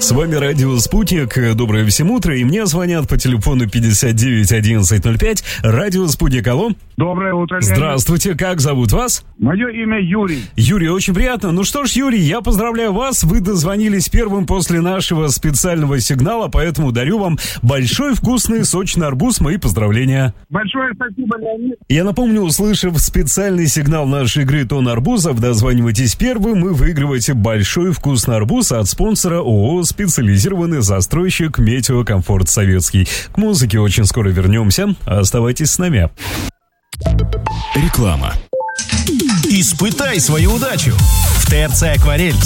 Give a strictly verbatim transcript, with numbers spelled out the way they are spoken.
С вами радио «Спутник». Доброе всем утро. И мне звонят по телефону пятьдесят девять одиннадцать ноль пять. Радио «Спутник». Алло. Доброе утро. Здравствуйте. Как зовут вас? Мое имя Юрий. Юрий, очень приятно. Ну что ж, Юрий, я поздравляю вас. Вы дозвонились первым после нашего специального сигнала, поэтому дарю вам большой вкусный сочный арбуз. Мои поздравления. Большое спасибо, Леонид. Я напомню, услышав специальный сигнал нашей игры «Тон арбузов», дозванивайтесь первым и выигрывайте большой вкусный арбуз от спонсора ООО «Специализированный застройщик Метеокомфорт Советский». К музыке очень скоро вернемся. Оставайтесь с нами. Реклама. Испытай свою удачу. В ТРЦ «Акварель»